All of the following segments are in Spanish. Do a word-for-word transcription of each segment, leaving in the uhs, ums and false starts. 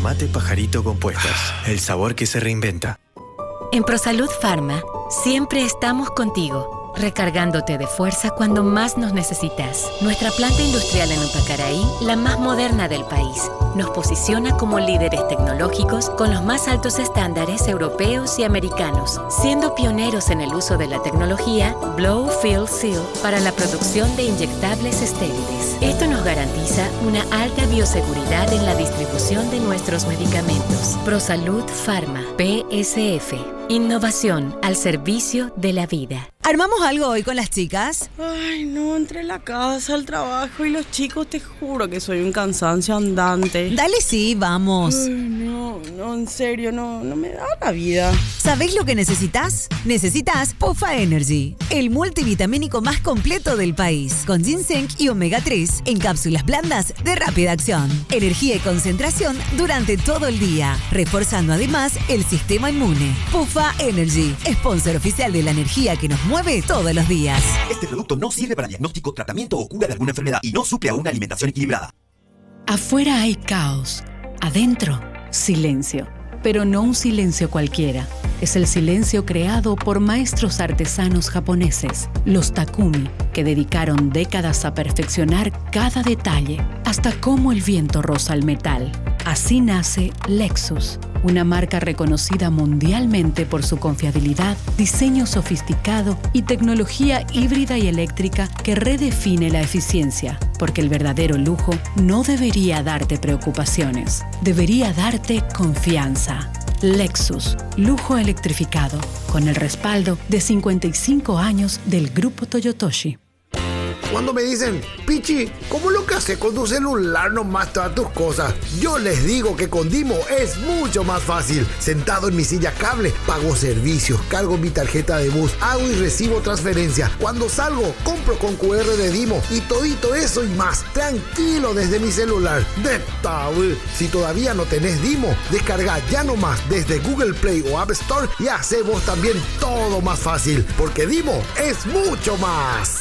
Tomate Pajarito Compuestos, el sabor que se reinventa. En ProSalud Pharma, siempre estamos contigo, recargándote de fuerza cuando más nos necesitas. Nuestra planta industrial en Upacaraí, la más moderna del país, nos posiciona como líderes tecnológicos con los más altos estándares europeos y americanos, siendo pioneros en el uso de la tecnología Blow Fill Seal para la producción de inyectables estériles. Esto nos garantiza una alta bioseguridad en la distribución de nuestros medicamentos. ProSalud Pharma, P S F. Innovación al servicio de la vida. ¿Armamos algo hoy con las chicas? Ay, no, entre la casa, el trabajo y los chicos, te juro que soy un cansancio andante. Dale, sí, vamos. Ay, no, no, en serio, no, no me da la vida. ¿Sabés lo que necesitas? Necesitas Puffa Energy, el multivitamínico más completo del país, con ginseng y omega tres en cápsulas blandas de rápida acción. Energía y concentración durante todo el día, reforzando además el sistema inmune. Puffa Energy, sponsor oficial de la energía que nos mueve todos los días. Este producto no sirve para diagnóstico, tratamiento o cura de alguna enfermedad y no suple a una alimentación equilibrada. Afuera hay caos, adentro, silencio. Pero no un silencio cualquiera. Es el silencio creado por maestros artesanos japoneses, los Takumi, que dedicaron décadas a perfeccionar cada detalle, hasta cómo el viento roza el metal. Así nace Lexus, una marca reconocida mundialmente por su confiabilidad, diseño sofisticado y tecnología híbrida y eléctrica que redefine la eficiencia. Porque el verdadero lujo no debería darte preocupaciones, debería darte confianza. Lexus, lujo electrificado, con el respaldo de cincuenta y cinco años del Grupo Toyotoshi. Cuando me dicen, Pichi, ¿cómo lo que haces con tu celular nomás todas tus cosas? Yo les digo que con Dimo es mucho más fácil. Sentado en mi silla cable, pago servicios, cargo mi tarjeta de bus, hago y recibo transferencia. Cuando salgo, compro con cu erre de Dimo y todito eso y más. Tranquilo desde mi celular. Neta, wey. Si todavía no tenés Dimo, descarga ya nomás desde Google Play o App Store y hace vos también todo más fácil. Porque Dimo es mucho más.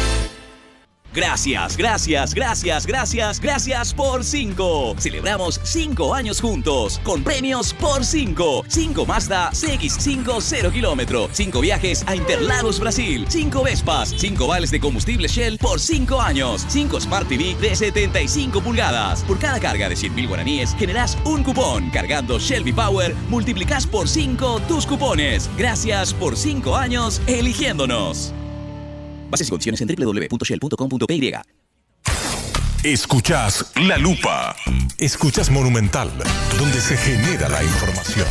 Gracias, gracias, gracias, gracias, gracias por cinco. Celebramos cinco años juntos con premios por cinco. cinco Mazda C X cinco cero kilómetro. cinco viajes a Interlagos, Brasil. cinco Vespas. cinco vales de combustible Shell por cinco años. cinco Smart T V de setenta y cinco pulgadas. Por cada carga de cien mil guaraníes generás un cupón. Cargando Shell V-Power, multiplicás por cinco tus cupones. Gracias por cinco años eligiéndonos. Bases y condiciones en doble u doble u doble u punto shell punto com punto p y. Escuchás La Lupa. Escuchás Monumental, donde se genera la información.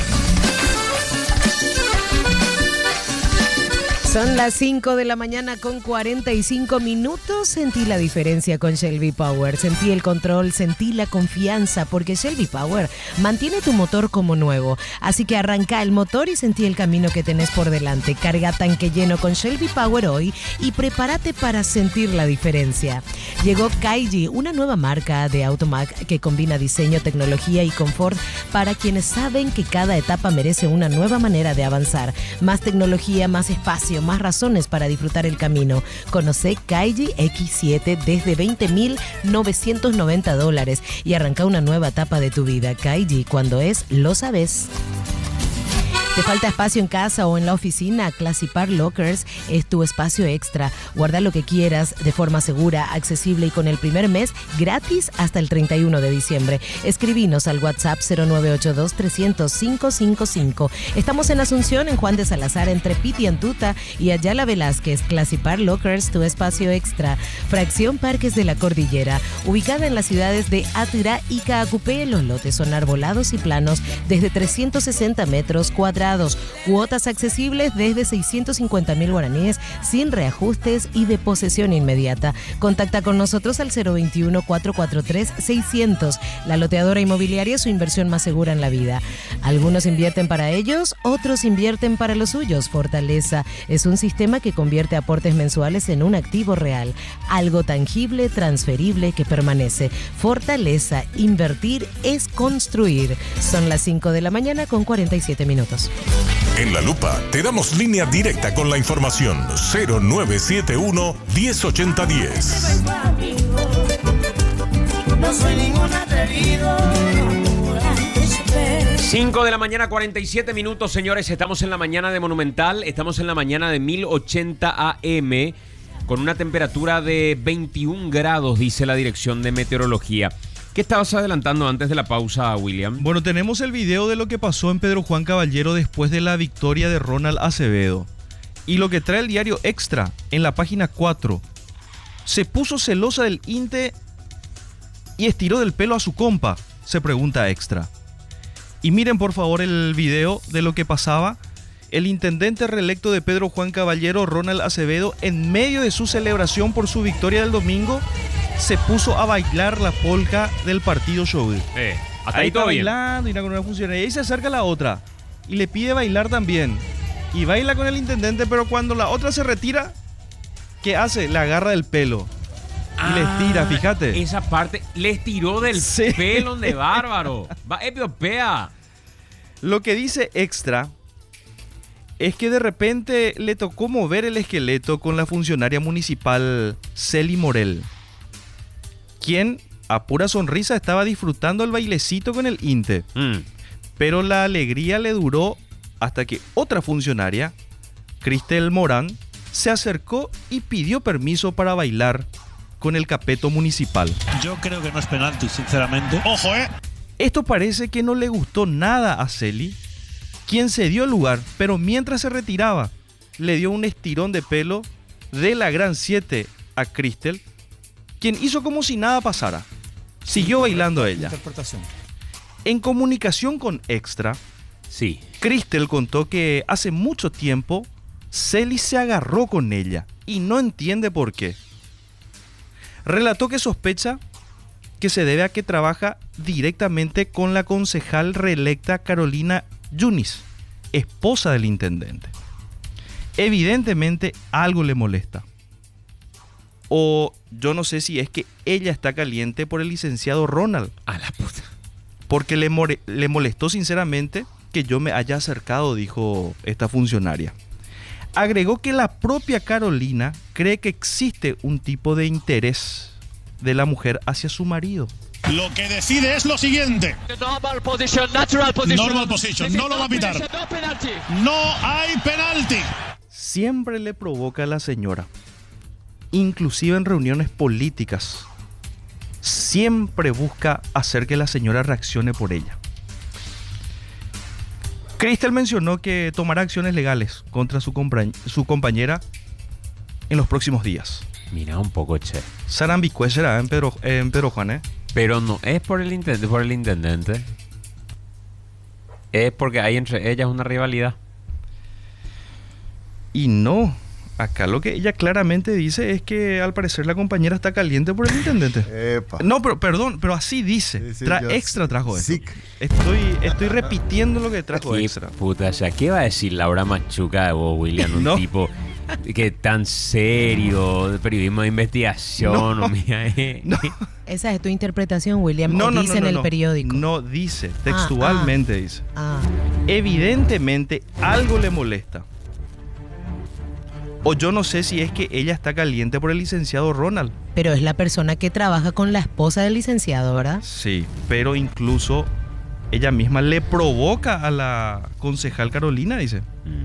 Son las cinco de la mañana con cuarenta y cinco minutos. Sentí la diferencia con Shell V-Power. Sentí el control, sentí la confianza, porque Shell V-Power mantiene tu motor como nuevo. Así que arranca el motor y sentí el camino que tenés por delante. Carga tanque lleno con Shell V-Power hoy y prepárate para sentir la diferencia. Llegó Kaiji, una nueva marca de Automac que combina diseño, tecnología y confort para quienes saben que cada etapa merece una nueva manera de avanzar. Más tecnología, más espacio, más razones para disfrutar el camino. Conoce Kaiji equis siete desde veinte mil novecientos noventa dólares y arranca una nueva etapa de tu vida. Kaiji, cuando es, lo sabes. ¿Te falta espacio en casa o en la oficina? Classipar Lockers es tu espacio extra. Guarda lo que quieras de forma segura, accesible y con el primer mes gratis hasta el treinta y uno de diciembre. Escribinos al WhatsApp cero nueve ocho dos, trescientos, cinco cinco cinco. Estamos en Asunción, en Juan de Salazar, entre Piti y Antuta y Ayala Velázquez. Classipar Lockers, tu espacio extra. Fracción Parques de la Cordillera, ubicada en las ciudades de Atirá y Caacupé. Los lotes son arbolados y planos desde trescientos sesenta metros cuadrados. Cuotas accesibles desde seiscientos cincuenta mil guaraníes sin reajustes y de posesión inmediata. Contacta con nosotros al cero veintiuno, cuatrocientos cuarenta y tres, seiscientos. La loteadora inmobiliaria es su inversión más segura en la vida. Algunos invierten para ellos, otros invierten para los suyos. Fortaleza es un sistema que convierte aportes mensuales en un activo real, algo tangible, transferible, que permanece. Fortaleza, invertir es construir. Son las cinco de la mañana con cuarenta y siete minutos. En La Lupa te damos línea directa con la información. Cero nueve siete uno, diez ochenta diez. No soy ningún atrevido. cinco de la mañana, cuarenta y siete minutos, señores. Estamos en la mañana de Monumental. Estamos en la mañana de mil ochenta A M con una temperatura de veintiún grados, dice la Dirección de Meteorología. ¿Qué estabas adelantando antes de la pausa, William? Bueno, tenemos el video de lo que pasó en Pedro Juan Caballero después de la victoria de Ronald Acevedo. Y lo que trae el diario Extra en la página cuatro. Se puso celosa del Inte y estiró del pelo a su compa, se pregunta Extra. Y miren por favor el video de lo que pasaba. El intendente reelecto de Pedro Juan Caballero, Ronald Acevedo, en medio de su celebración por su victoria del domingo, se puso a bailar la polca del partido Show. Eh, hasta ahí ahí todo está bien. bailando y una con una funcionaria. Y ahí se acerca la otra y le pide bailar también. Y baila con el intendente, pero cuando la otra se retira, ¿qué hace? Le agarra el pelo. Y le estira, fíjate. Esa parte, le estiró del Sí. pelo de bárbaro. Va, Epiopea. Lo que dice Extra es que de repente le tocó mover el esqueleto con la funcionaria municipal Celi Morel, quien a pura sonrisa estaba disfrutando el bailecito con el Inte. Mm. Pero la alegría le duró hasta que otra funcionaria, Cristel Morán, se acercó y pidió permiso para bailar con el capeto municipal. Yo creo que no es penalti, sinceramente. ¡Ojo, eh! Esto parece que no le gustó nada a Celi, quien se dio el lugar, pero mientras se retiraba, le dio un estirón de pelo de la gran siete a Cristel, quien hizo como si nada pasara. Siguió bailando ella. Interpretación. En comunicación con Extra, sí, Cristel contó que hace mucho tiempo Celi se agarró con ella y no entiende por qué. Relató que sospecha que se debe a que trabaja directamente con la concejal reelecta Carolina Yunis, esposa del intendente. Evidentemente algo le molesta. O yo no sé si es que ella está caliente por el licenciado Ronald. A la puta. Porque le, more, le molestó sinceramente que yo me haya acercado, dijo esta funcionaria. Agregó que la propia Carolina cree que existe un tipo de interés de la mujer hacia su marido. Lo que decide es lo siguiente. Normal position, natural position. Normal position, no lo va a pitar. No hay penalti. Siempre le provoca a la señora, inclusive en reuniones políticas. Siempre busca hacer que la señora reaccione por ella. Cristel mencionó que tomará acciones legales contra su, compra- su compañera en los próximos días. Mira un poco, che. Sarambicue será en Pedro, en Pedro Juan, ¿eh? Pero no es por el, intendente, por el intendente. Es porque hay entre ellas una rivalidad. Y no. Acá lo que ella claramente dice es que al parecer la compañera está caliente por el intendente. Epa. No, pero perdón, pero así dice. Sí, sí, Tra- yo- extra trajo eso. Sí. Estoy, estoy repitiendo lo que trajo Qué Extra. puta, o sea, ¿qué va a decir Laura Machuca de vos, William? Un No. tipo que tan serio, de periodismo de investigación. No. o mira, eh. No. Esa es tu interpretación, William. No, o no, dice no, en no, el no. periódico. No dice, textualmente dice. Ah, Evidentemente algo le molesta. O yo no sé si es que ella está caliente por el licenciado Ronald. pero es la persona que trabaja con la esposa del licenciado, ¿verdad? Sí, pero incluso ella misma le provoca a la concejal Carolina, dice.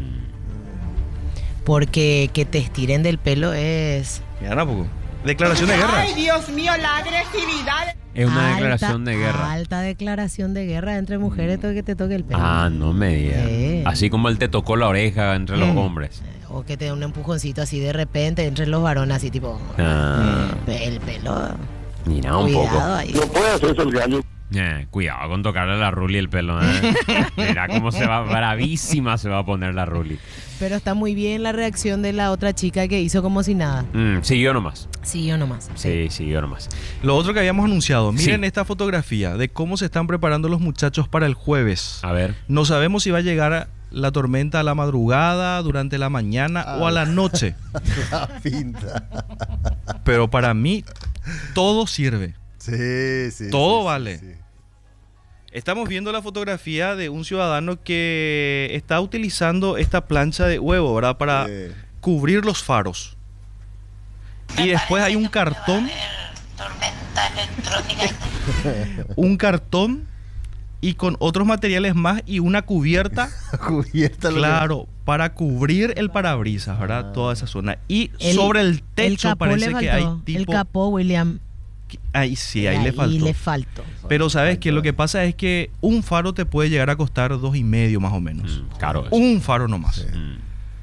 Porque que te estiren del pelo es... Mira, un poco. Declaración de guerra. Ay, Dios mío, la agresividad. Es una Alta- declaración de guerra. Alta declaración de guerra entre mujeres, todo que te toque el pelo. Ah, no me digas. Sí. Así como él te tocó la oreja entre los Mm. hombres. O que te dé un empujoncito así de repente entre los varones, así tipo... Ah, El pelo... mira un Cuidado poco. ahí. No puede hacer eso el gallo. Eh, cuidado con tocarle la Ruli el pelo. ¿eh? Mira cómo se va, bravísima se va a poner la Ruli. Pero está muy bien la reacción de la otra chica que hizo como si nada. Mm, siguió nomás. Siguió nomás. Sí, siguió nomás. Lo otro que habíamos anunciado, miren Sí. esta fotografía de cómo se están preparando los muchachos para el jueves. A ver. No sabemos si va a llegar la tormenta a la madrugada, durante la mañana o a la noche. La pinta. Pero para mí todo sirve. Sí, sí. Todo sí, vale. sí, sí. Estamos viendo la fotografía de un ciudadano que está utilizando esta plancha de huevo, ¿verdad? Para Sí. cubrir los faros. Y después hay un cartón. Un cartón y con otros materiales más y una cubierta. Cubierta. Claro, para cubrir el parabrisas, ¿verdad? Toda esa zona. Y El- sobre el el techo capó parece le que hay faltó. tipo... El capó, William. Ahí sí, ahí, le faltó. Ahí le faltó. Pero sabes que lo que pasa es que un faro te puede llegar a costar dos y medio más o menos. Mm, caro eso. Un faro nomás. Sí. Mm.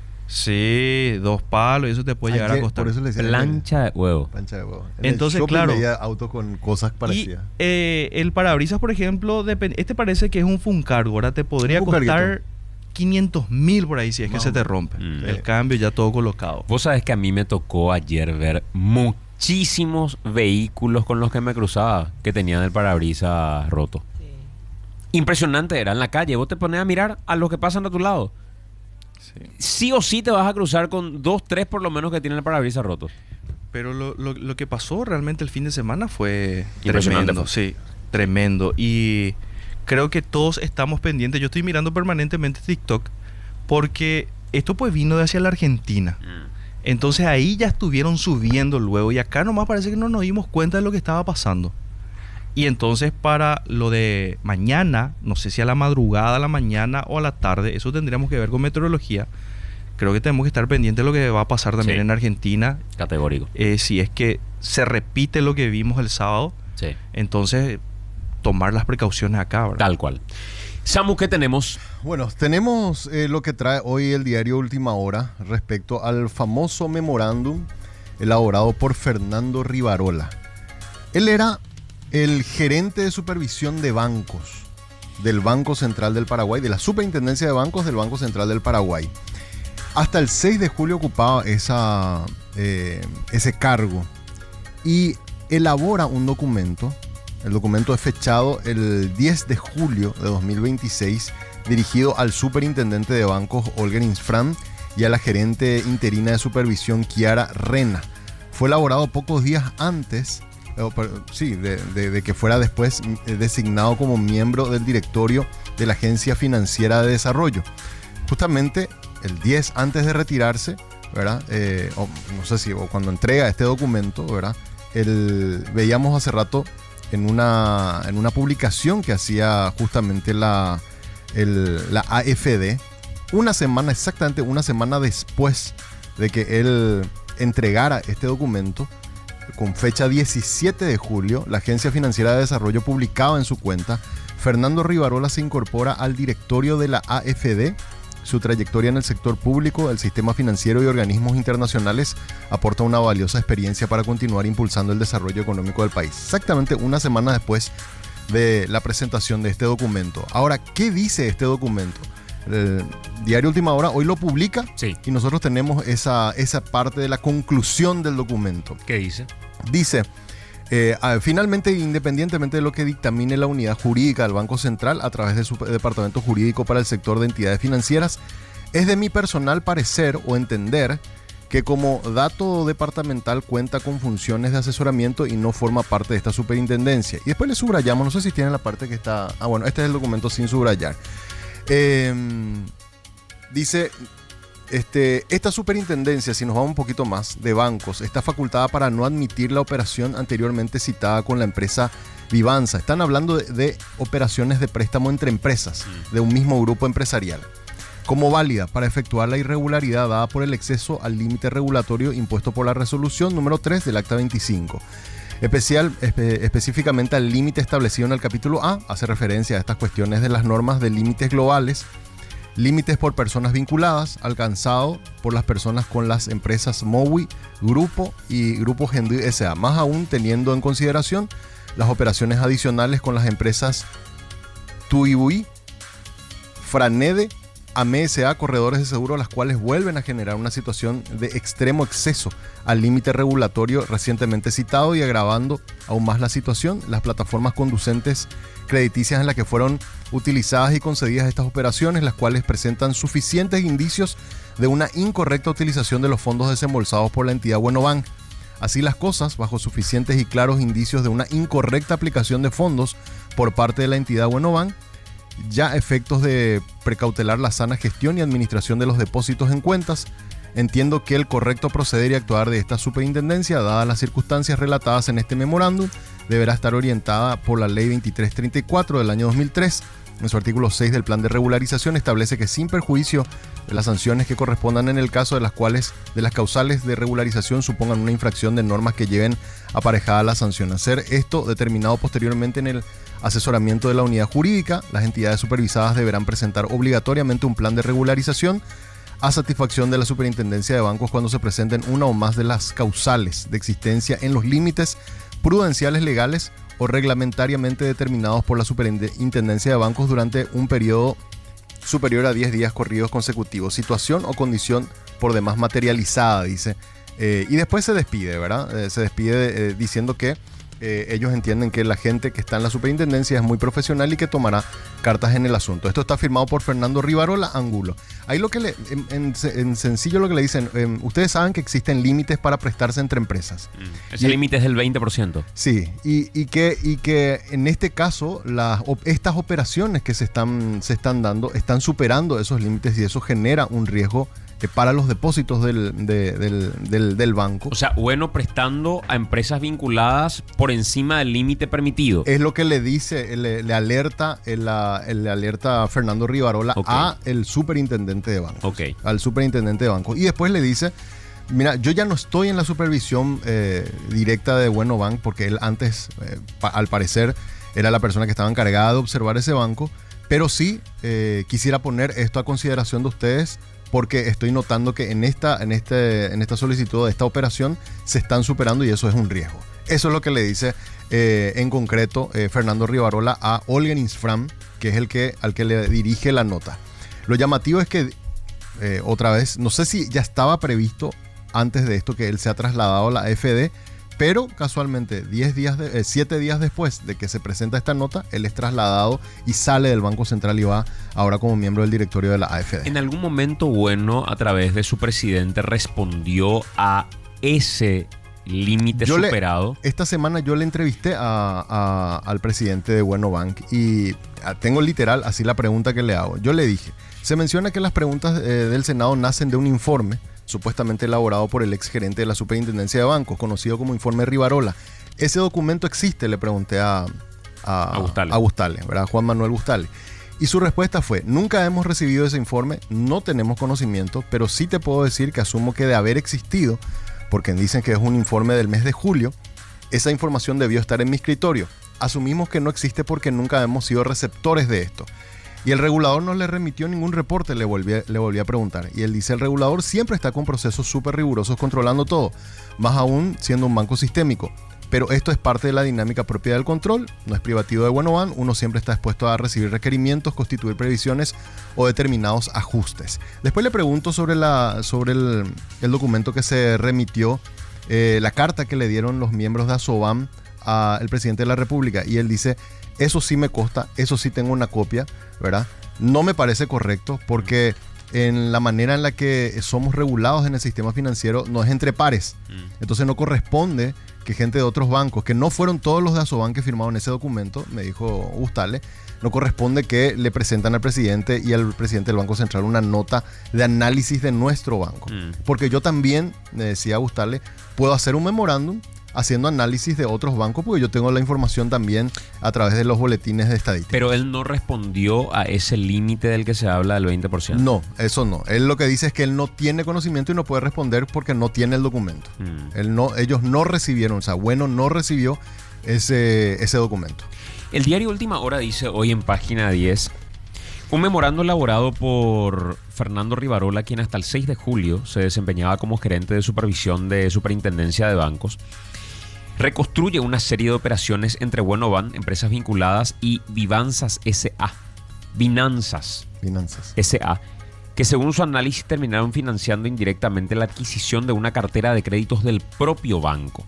Sí, dos palos, eso te puede llegar a Ayer, costar. por eso le decía Plancha de huevo. Plancha de huevo. En Entonces, el shopping claro. veía autos con cosas Y parecidas. eh, el parabrisas, por ejemplo, depende- este parece que es un Funcargo, ahora te podría Un Funcarguito. costar quinientos mil por ahí si es que Más se o te menos. rompe. Mm. El cambio ya todo colocado. Vos sabés que a mí me tocó ayer ver muchísimos vehículos con los que me cruzaba que tenían el parabrisas roto. Impresionante era en la calle. Vos te pones a mirar a los que pasan a tu lado. Sí. Sí o sí te vas a cruzar con dos, tres por lo menos que tienen el parabrisas roto. Pero lo, lo- lo que pasó realmente el fin de semana fue Impresionante tremendo. Sí, tremendo. Y creo que todos estamos pendientes. Yo estoy mirando permanentemente TikTok porque esto pues vino de hacia la Argentina. Entonces ahí ya estuvieron subiendo luego y acá nomás parece que no nos dimos cuenta de lo que estaba pasando. Y entonces para lo de mañana, no sé si a la madrugada, a la mañana o a la tarde, eso tendríamos que ver con meteorología. Creo que tenemos que estar pendientes de lo que va a pasar también Sí. en Argentina. Categórico. Eh, si es que se repite lo que vimos el sábado, Sí. entonces tomar las precauciones acá, ¿verdad? Tal cual. Samu, ¿qué tenemos? Bueno, tenemos eh, lo que trae hoy el diario Última Hora respecto al famoso memorándum elaborado por Fernando Rivarola. Él era el gerente de supervisión de bancos del Banco Central del Paraguay, de la Superintendencia de Bancos del Banco Central del Paraguay. Hasta el seis de julio ocupaba esa, eh, ese cargo y elabora un documento. El documento es fechado el diez de julio de dos mil veintiséis, dirigido al superintendente de bancos Holger Insfran y a la gerente interina de supervisión Kiara Rena. Fue elaborado pocos días antes, eh, per- sí, de, de- de que fuera después eh, designado como miembro del directorio de la Agencia Financiera de Desarrollo. Justamente el diez antes de retirarse, ¿verdad? Eh, o no sé si o cuando entrega este documento, ¿verdad? El, veíamos hace rato en una, en una publicación que hacía justamente la, el- la A F D, una semana, exactamente una semana después de que él entregara este documento, con fecha diecisiete de julio, la Agencia Financiera de Desarrollo publicaba en su cuenta: Fernando Rivarola se incorpora al directorio de la A F D. Su trayectoria en el sector público, el sistema financiero y organismos internacionales aporta una valiosa experiencia para continuar impulsando el desarrollo económico del país. Exactamente una semana después de la presentación de este documento. Ahora, ¿qué dice este documento? El diario Última Hora hoy lo publica, sí, y nosotros tenemos esa, esa parte de la conclusión del documento. ¿Qué dice? Dice, eh, ah, finalmente, independientemente de lo que dictamine la unidad jurídica del Banco Central a través de su departamento jurídico para el sector de entidades financieras, es de mi personal parecer o entender que como dato departamental cuenta con funciones de asesoramiento y no forma parte de esta superintendencia. Y después le subrayamos, no sé si tienen la parte que está... Ah, bueno, este es el documento sin subrayar. Eh, dice... Este, esta superintendencia, si nos vamos un poquito más, de bancos, está facultada para no admitir la operación anteriormente citada con la empresa Vivanza. Están hablando de, de operaciones de préstamo entre empresas de un mismo grupo empresarial, como válida para efectuar la irregularidad dada por el exceso al límite regulatorio impuesto por la resolución número tres del acta veinticinco. Especial, espe, específicamente al límite establecido en el capítulo A, hace referencia a estas cuestiones de las normas de límites globales, límites por personas vinculadas, alcanzado por las personas con las empresas Mowi, Grupo y Grupo Gendú S A, más aún teniendo en consideración las operaciones adicionales con las empresas Tuibui, Franede, A M S A, corredores de seguro, las cuales vuelven a generar una situación de extremo exceso al límite regulatorio recientemente citado y agravando aún más la situación, las plataformas conducentes crediticias en las que fueron utilizadas y concedidas estas operaciones, las cuales presentan suficientes indicios de una incorrecta utilización de los fondos desembolsados por la entidad Buenobank. Así las cosas, bajo suficientes y claros indicios de una incorrecta aplicación de fondos por parte de la entidad Buenobank, ya efectos de precautelar la sana gestión y administración de los depósitos en cuentas, Entiendo que el correcto proceder y actuar de esta superintendencia, dadas las circunstancias relatadas en este memorándum, deberá estar orientada por la Ley veintitrés treinta y cuatro del año dos mil tres. En su artículo seis del plan de regularización establece que sin perjuicio de las sanciones que correspondan en el caso de las cuales de las causales de regularización supongan una infracción de normas que lleven aparejada la sanción. Hacer esto determinado posteriormente en el asesoramiento de la unidad jurídica, las entidades supervisadas deberán presentar obligatoriamente un plan de regularización a satisfacción de la Superintendencia de Bancos cuando se presenten una o más de las causales de existencia en los límites prudenciales legales o reglamentariamente determinados por la Superintendencia de Bancos durante un periodo superior a diez días corridos consecutivos. Situación o condición por demás materializada, dice. Eh, y después se despide, ¿verdad? Eh, se despide eh, diciendo que eh, ellos entienden que la gente que está en la superintendencia es muy profesional y que tomará cartas en el asunto. Esto está firmado por Fernando Rivarola Angulo. Ahí lo que le, en, en, en sencillo lo que le dicen, eh, ustedes saben que existen límites para prestarse entre empresas. Mm, ese límite es del veinte por ciento. Sí, y, y, que, y que en este caso las, estas operaciones que se están, se están dando están superando esos límites y eso genera un riesgo para los depósitos del, de, del, del, del banco. O sea, bueno, prestando a empresas vinculadas por encima del límite permitido. Es lo que le dice, le, le alerta el, el, le alerta Fernando Rivarola okay. a el superintendente de bancos. Okay. Al superintendente de bancos. Y después le dice, mira, yo ya no estoy en la supervisión eh, directa de Bueno Bank, porque él antes, eh, pa, al parecer, era la persona que estaba encargada de observar ese banco, pero sí eh, quisiera poner esto a consideración de ustedes, porque estoy notando que en esta, en, este, en esta solicitud de esta operación se están superando y eso es un riesgo. Eso es lo que le dice eh, en concreto eh, Fernando Rivarola a Olga Insfram, que es el que, al que le dirige la nota. Lo llamativo es que, eh, otra vez, no sé si ya estaba previsto antes de esto que él se ha trasladado a la A F D, pero casualmente diez días de, eh, siete días después de que se presenta esta nota, él es trasladado y sale del Banco Central y va ahora como miembro del directorio de la A F D. En algún momento, Bueno, a través de su presidente, respondió a ese límite superado. Le, esta semana yo le entrevisté a, a, al presidente de Bueno Bank y tengo literal así la pregunta que le hago. Yo le dije, se menciona que las preguntas eh, del Senado nacen de un informe supuestamente elaborado por el ex gerente de la Superintendencia de Bancos, conocido como Informe Rivarola. ¿Ese documento existe? Le pregunté a, a, a Bustale, a Bustale, ¿verdad? Juan Manuel Bustale. Y su respuesta fue, nunca hemos recibido ese informe, no tenemos conocimiento, pero sí te puedo decir que asumo que de haber existido, porque dicen que es un informe del mes de julio, esa información debió estar en mi escritorio. Asumimos que no existe porque nunca hemos sido receptores de esto. Y el regulador no le remitió ningún reporte, le volví, le volví a preguntar. Y él dice, el regulador siempre está con procesos súper rigurosos controlando todo, más aún siendo un banco sistémico. Pero esto es parte de la dinámica propia del control, no es privativo de Bueno Bank, uno siempre está expuesto a recibir requerimientos, constituir previsiones o determinados ajustes. Después le pregunto sobre, la, sobre el, el documento que se remitió, eh, la carta que le dieron los miembros de ASOBAM al presidente de la República, y él dice, eso sí me consta, eso sí tengo una copia, ¿verdad? No me parece correcto porque en la manera en la que somos regulados en el sistema financiero no es entre pares. Entonces no corresponde que gente de otros bancos, que no fueron todos los de Asoban que firmaron ese documento, me dijo Bustale, no corresponde que le presentan al presidente y al presidente del Banco Central una nota de análisis de nuestro banco. Mm. Porque yo también, me decía Bustale, puedo hacer un memorándum haciendo análisis de otros bancos, porque yo tengo la información también a través de los boletines de estadística. Pero él no respondió a ese límite del que se habla del veinte por ciento. No, eso no. Él lo que dice es que él no tiene conocimiento y no puede responder porque no tiene el documento. Mm. Él no, ellos no recibieron, o sea, Bueno no recibió ese, ese documento. El diario Última Hora dice hoy en página diez, un memorando elaborado por Fernando Rivarola, quien hasta el seis de julio se desempeñaba como gerente de supervisión de Superintendencia de Bancos, reconstruye una serie de operaciones entre Bueno Bank, empresas vinculadas, y Vivanzas S A Finanzas Finanzas S A, que según su análisis terminaron financiando indirectamente la adquisición de una cartera de créditos del propio banco.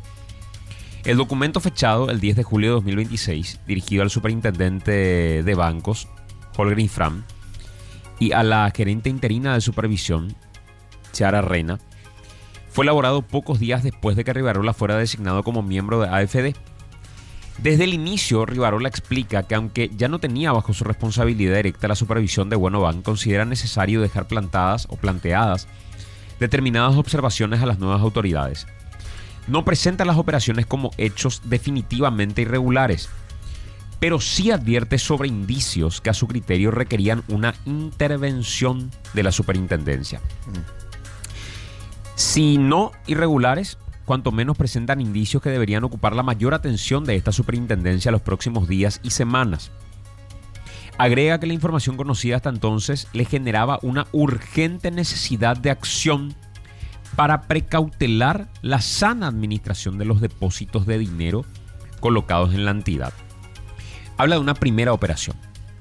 El documento fechado el diez de julio de dos mil veintiséis, dirigido al superintendente de bancos, Holger Infram, y a la gerente interina de supervisión, Chiara Reina, fue elaborado pocos días después de que Rivarola fuera designado como miembro de A F D. Desde el inicio, Rivarola explica que aunque ya no tenía bajo su responsabilidad directa la supervisión de Bueno Bank, considera necesario dejar plantadas o planteadas determinadas observaciones a las nuevas autoridades. No presenta las operaciones como hechos definitivamente irregulares, pero sí advierte sobre indicios que a su criterio requerían una intervención de la superintendencia. Si no irregulares, cuanto menos presentan indicios que deberían ocupar la mayor atención de esta superintendencia los próximos días y semanas. Agrega que la información conocida hasta entonces le generaba una urgente necesidad de acción para precautelar la sana administración de los depósitos de dinero colocados en la entidad. Habla de una primera operación.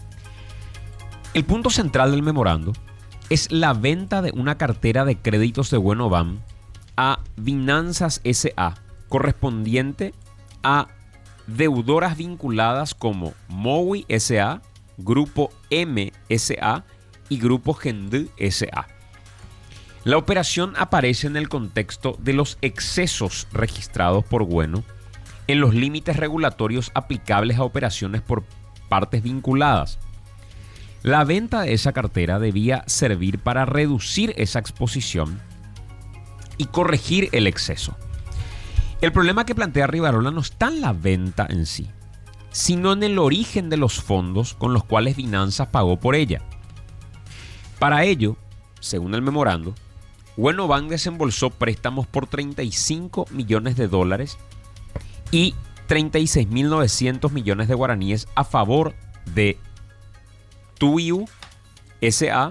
El punto central del memorando es la venta de una cartera de créditos de Buenobank a Finanzas S A, correspondiente a deudoras vinculadas como Mowi S A, Grupo M S A y Grupo Gendú S A. La operación aparece en el contexto de los excesos registrados por Bueno en los límites regulatorios aplicables a operaciones por partes vinculadas. La venta de esa cartera debía servir para reducir esa exposición y corregir el exceso. El problema que plantea Rivarola no está en la venta en sí, sino en el origen de los fondos con los cuales Finanzas pagó por ella. Para ello, según el memorando, Buenobank desembolsó préstamos por treinta y cinco millones de dólares y treinta y seis mil novecientos millones de guaraníes a favor de Tuiu S A,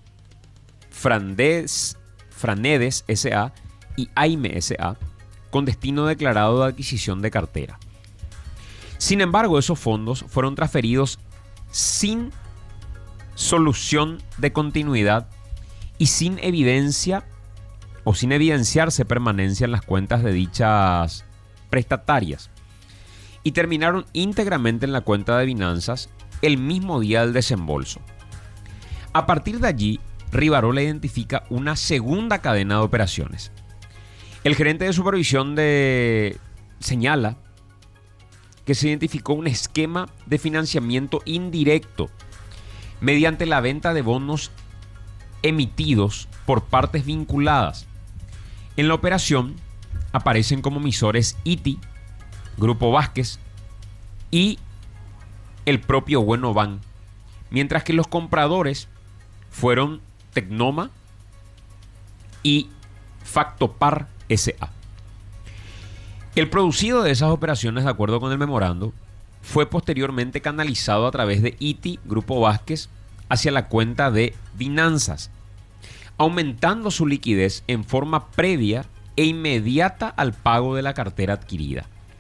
Frandes, Franedes S A y Aime S A, con destino declarado de adquisición de cartera. Sin embargo, esos fondos fueron transferidos sin solución de continuidad y sin evidencia o sin evidenciarse permanencia en las cuentas de dichas prestatarias, y terminaron íntegramente en la cuenta de Finanzas el mismo día del desembolso. A partir de allí, Rivarola identifica una segunda cadena de operaciones. El gerente de supervisión de... señala que se identificó un esquema de financiamiento indirecto mediante la venta de bonos emitidos por partes vinculadas. En la operación aparecen como emisores I T I, Grupo Vázquez y el propio Buenobank, mientras que los compradores fueron Tecnoma y Factopar S A. El producido de esas operaciones, de acuerdo con el memorando, fue posteriormente canalizado a través de I T I, Grupo Vázquez, hacia la cuenta de Finanzas, aumentando su liquidez en forma previa e inmediata al pago de la cartera adquirida.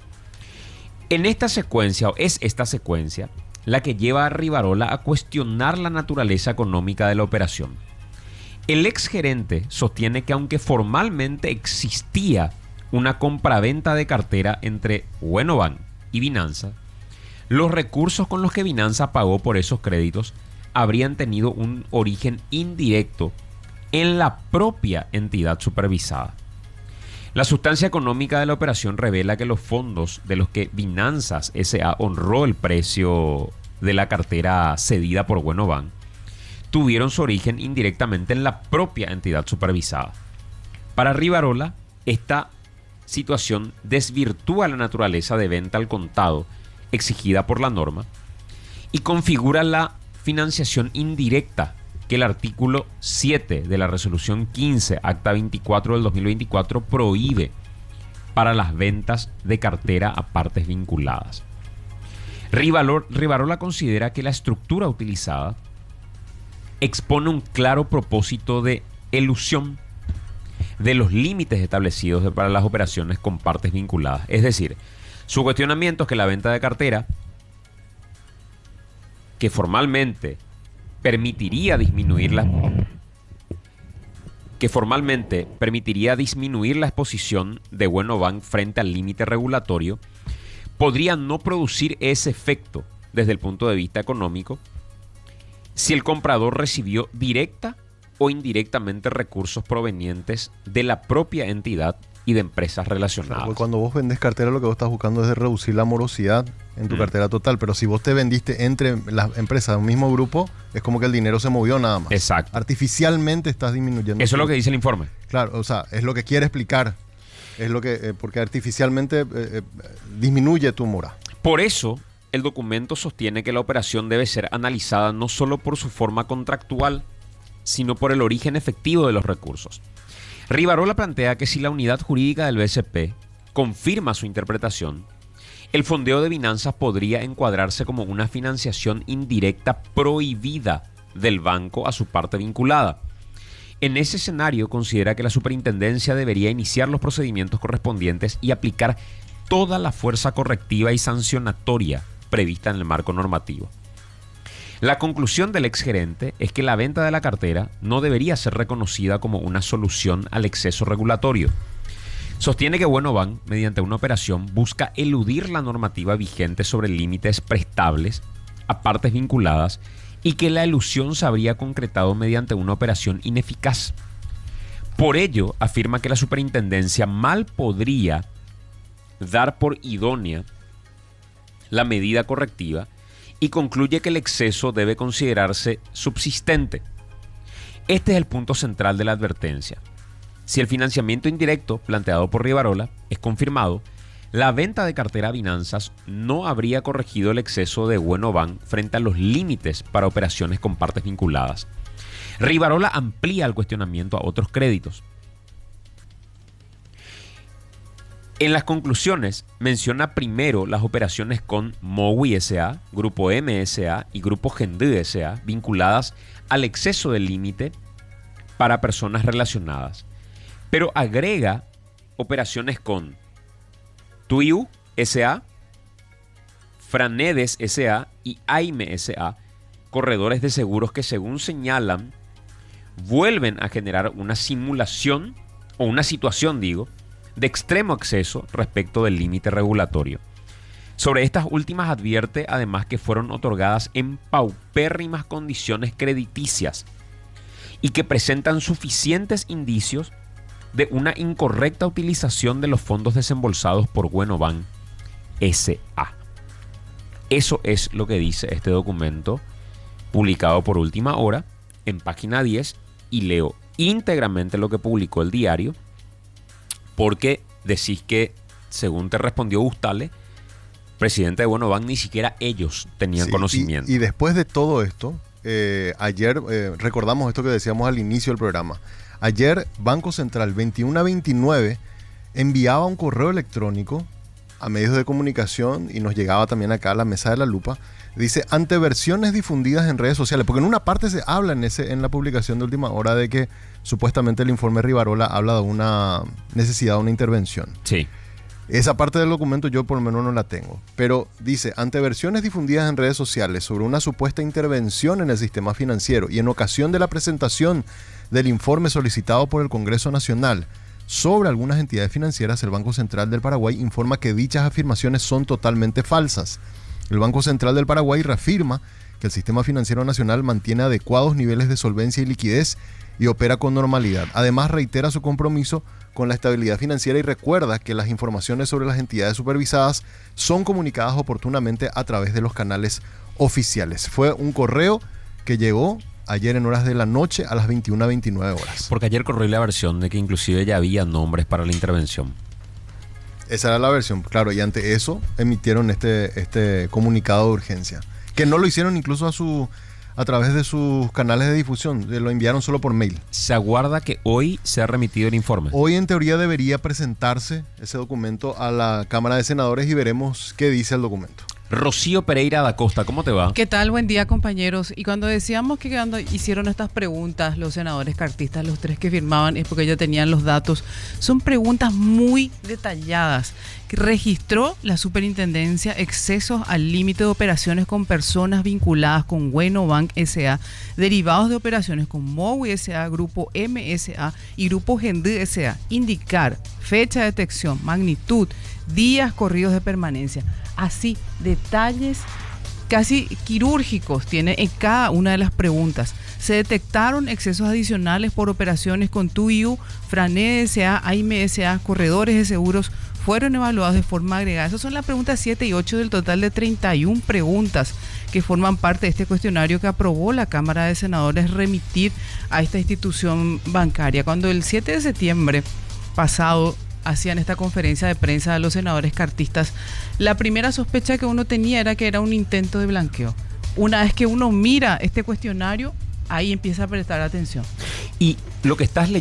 En esta secuencia, o es esta secuencia, la que lleva a Rivarola a cuestionar la naturaleza económica de la operación. El exgerente sostiene que aunque formalmente existía una compraventa de cartera entre Buenobank y Finanzas, los recursos con los que Finanzas pagó por esos créditos habrían tenido un origen indirecto en la propia entidad supervisada. La sustancia económica de la operación revela que los fondos de los que Finanzas S A honró el precio de la cartera cedida por Buenobank tuvieron su origen indirectamente en la propia entidad supervisada. Para Rivarola, esta situación desvirtúa la naturaleza de venta al contado exigida por la norma y configura la financiación indirecta que el artículo siete de la resolución quince, acta veinticuatro del dos mil veinticuatro, prohíbe para las ventas de cartera a partes vinculadas. Rivarola considera que la estructura utilizada expone un claro propósito de elusión de los límites establecidos para las operaciones con partes vinculadas. Es decir, su cuestionamiento es que la venta de cartera, que formalmente permitiría disminuir la, que formalmente permitiría disminuir la exposición de Buenobank frente al límite regulatorio, podría no producir ese efecto desde el punto de vista económico si el comprador recibió directa o indirectamente recursos provenientes de la propia entidad y de empresas relacionadas. Claro, cuando vos vendés cartera, lo que vos estás buscando es de reducir la morosidad en tu mm. cartera total, pero si vos te vendiste entre las empresas de un mismo grupo, es como que el dinero se movió nada más. Exacto. Artificialmente estás disminuyendo. Eso tu... es lo que dice el informe. Claro, o sea, es lo que quiere explicar. Es lo que, eh, porque artificialmente eh, eh, disminuye tu mora. Por eso, el documento sostiene que la operación debe ser analizada no solo por su forma contractual, sino por el origen efectivo de los recursos. Rivarola plantea que si la unidad jurídica del B C P confirma su interpretación, el fondeo de Binanzas podría encuadrarse como una financiación indirecta prohibida del banco a su parte vinculada. En ese escenario, considera que la superintendencia debería iniciar los procedimientos correspondientes y aplicar toda la fuerza correctiva y sancionatoria prevista en el marco normativo. La conclusión del exgerente es que la venta de la cartera no debería ser reconocida como una solución al exceso regulatorio. Sostiene que Buenobank, mediante una operación, busca eludir la normativa vigente sobre límites prestables a partes vinculadas y que la elusión se habría concretado mediante una operación ineficaz. Por ello, afirma que la superintendencia mal podría dar por idónea la medida correctiva y concluye que el exceso debe considerarse subsistente. Este es el punto central de la advertencia. Si el financiamiento indirecto planteado por Rivarola es confirmado, la venta de cartera a Binanzas no habría corregido el exceso de Buenobank frente a los límites para operaciones con partes vinculadas. Rivarola amplía el cuestionamiento a otros créditos. En las conclusiones menciona primero las operaciones con Mowi S A, Grupo M S A y Grupo Gendú S A vinculadas al exceso del límite para personas relacionadas, pero agrega operaciones con Tuiu S A, Franedes S A y Aime S A, corredores de seguros que, según señalan, vuelven a generar una simulación o una situación, digo, de extremo exceso respecto del límite regulatorio. Sobre estas últimas advierte además que fueron otorgadas en paupérrimas condiciones crediticias y que presentan suficientes indicios de una incorrecta utilización de los fondos desembolsados por Buenobank S A. Eso es lo que dice este documento publicado por Última Hora en página diez, y leo íntegramente lo que publicó el diario, porque decís que, según te respondió Gustale, presidente de Buenobank, ni siquiera ellos tenían sí, conocimiento. Y, y después de todo esto, eh, ayer eh, recordamos esto que decíamos al inicio del programa. Ayer Banco Central veintiuno a veintinueve enviaba un correo electrónico a medios de comunicación y nos llegaba también acá a la mesa de la lupa. Dice, ante versiones difundidas en redes sociales, porque en una parte se habla en, ese, en la publicación de Última Hora de que supuestamente el informe Rivarola habla de una necesidad de una intervención. Sí. Esa parte del documento yo por lo menos no la tengo. Pero dice, ante versiones difundidas en redes sociales sobre una supuesta intervención en el sistema financiero y en ocasión de la presentación del informe solicitado por el Congreso Nacional sobre algunas entidades financieras, el Banco Central del Paraguay informa que dichas afirmaciones son totalmente falsas. El Banco Central del Paraguay reafirma que el sistema financiero nacional mantiene adecuados niveles de solvencia y liquidez y opera con normalidad. Además, reitera su compromiso con la estabilidad financiera y recuerda que las informaciones sobre las entidades supervisadas son comunicadas oportunamente a través de los canales oficiales. Fue un correo que llegó ayer en horas de la noche a las veintiuna a veintinueve horas. Porque ayer corrió la versión de que inclusive ya había nombres para la intervención. Esa era la versión, claro, y ante eso emitieron este, este comunicado de urgencia. Que no lo hicieron incluso a su a través de sus canales de difusión, lo enviaron solo por mail. Se aguarda que hoy sea remitido el informe. Hoy en teoría debería presentarse ese documento a la Cámara de Senadores y veremos qué dice el documento. Rocío Pereira da Costa, ¿cómo te va? ¿Qué tal? Buen día, compañeros. Y cuando decíamos que cuando hicieron estas preguntas los senadores cartistas, los tres que firmaban, es porque ya tenían los datos. Son preguntas muy detalladas. ¿Registró la superintendencia excesos al límite de operaciones con personas vinculadas con Buenobank S A, derivados de operaciones con Mowi S A, Grupo M S A y Grupo Gendú S A? Indicar fecha de detección, magnitud, días corridos de permanencia. Así, detalles casi quirúrgicos tiene en cada una de las preguntas. Se detectaron excesos adicionales por operaciones con T U I U, FRANE S A, A I M S A, corredores de seguros fueron evaluados de forma agregada. Esas son las preguntas siete y ocho del total de treinta y una preguntas que forman parte de este cuestionario que aprobó la Cámara de Senadores remitir a esta institución bancaria. Cuando el siete de septiembre pasado hacían esta conferencia de prensa de los senadores cartistas, la primera sospecha que uno tenía era que era un intento de blanqueo. Una vez que uno mira este cuestionario, ahí empieza a prestar atención. Y lo que estás leyendo